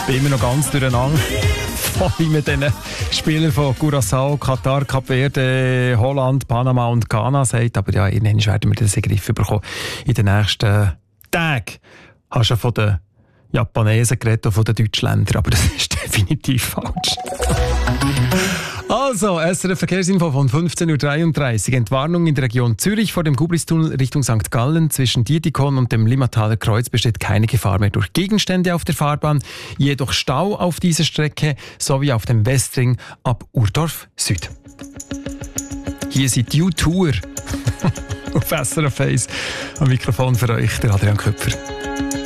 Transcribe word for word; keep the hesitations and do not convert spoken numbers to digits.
bin immer noch ganz durcheinander. Vor allem mit diesen Spielern von Curaçao, Katar, Kap Verde, Holland, Panama und Ghana sagt. Aber ja, irgendwann werden wir das in den Griff bekommen in den nächsten Tagen. Hast du ja von den Japanesen geredet und von den Deutschländern, aber das ist definitiv falsch. Also, S R F Verkehrsinfo von fünfzehn Uhr dreiunddreißig. Entwarnung in der Region Zürich vor dem Kublistunnel Richtung Sankt Gallen. Zwischen Dietikon und dem Limmataler Kreuz besteht keine Gefahr mehr durch Gegenstände auf der Fahrbahn. Jedoch Stau auf dieser Strecke sowie auf dem Westring ab Urdorf Süd. Hier sind die U-Tour auf S R F eins. Am Mikrofon für euch, der Adrian Köpfer.